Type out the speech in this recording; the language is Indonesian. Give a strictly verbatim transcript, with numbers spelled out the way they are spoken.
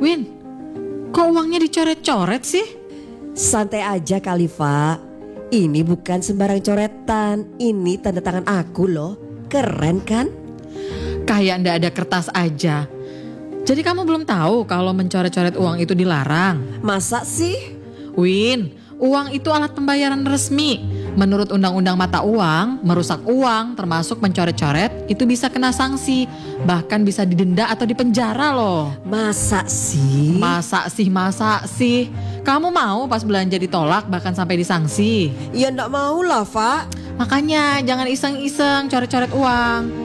Win, kok uangnya dicoret-coret sih? Santai aja kali, Fa. Ini bukan sembarang coretan. Ini tanda tangan aku loh. Keren kan? Kayak ndak ada kertas aja. Jadi kamu belum tahu kalau mencoret-coret uang itu dilarang? Masa sih? Win, uang itu alat pembayaran resmi. Menurut Undang-Undang Mata Uang, merusak uang termasuk mencoret-coret itu bisa kena sanksi. Bahkan bisa didenda atau dipenjara loh. Masa sih? Masa sih, masa sih? Kamu mau pas belanja ditolak bahkan sampai disanksi? Ya ndak mau lah, Fa. Makanya jangan iseng-iseng coret-coret uang.